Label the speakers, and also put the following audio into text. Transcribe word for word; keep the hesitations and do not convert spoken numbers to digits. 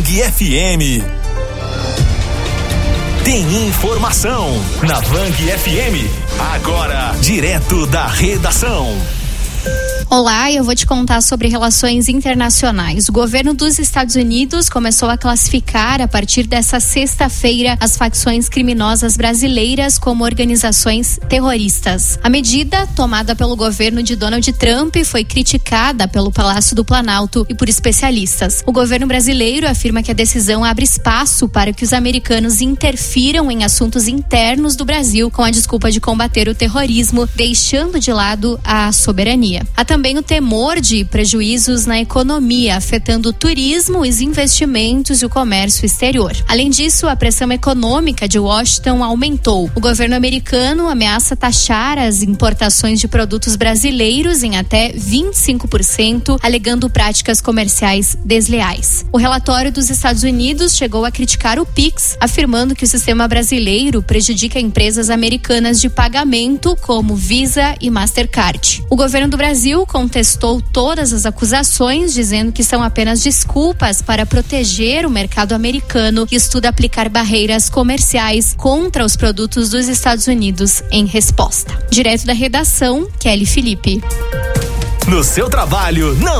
Speaker 1: Vang F M. Tem informação na Vang F M. Agora, direto da redação.
Speaker 2: Olá, eu vou te contar sobre relações internacionais. O governo dos Estados Unidos começou a classificar, a partir dessa sexta-feira, as facções criminosas brasileiras como organizações terroristas. A medida, tomada pelo governo de Donald Trump, foi criticada pelo Palácio do Planalto e por especialistas. O governo brasileiro afirma que a decisão abre espaço para que os americanos interfiram em assuntos internos do Brasil com a desculpa de combater o terrorismo, deixando de lado a soberania. Há também o temor de prejuízos na economia, afetando o turismo, os investimentos e o comércio exterior. Além disso, a pressão econômica de Washington aumentou. O governo americano ameaça taxar as importações de produtos brasileiros em até vinte e cinco por cento, alegando práticas comerciais desleais. O relatório dos Estados Unidos chegou a criticar o Pix, afirmando que o sistema brasileiro prejudica empresas americanas de pagamento como Visa e Mastercard. O governo do Brasil contestou todas as acusações, dizendo que são apenas desculpas para proteger o mercado americano e estuda aplicar barreiras comerciais contra os produtos dos Estados Unidos em resposta. Direto da redação, Kelly Felipe.
Speaker 1: No seu trabalho, não